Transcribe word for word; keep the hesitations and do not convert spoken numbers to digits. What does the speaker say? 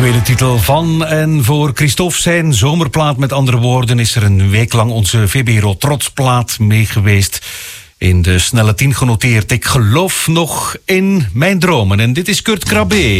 Actuele titel van en voor Christophe zijn zomerplaat. Met andere woorden is er een week lang onze V B R O Trotsplaat mee geweest. In de snelle tien genoteerd. Ik geloof nog in mijn dromen. En dit is Kurt Krabbe.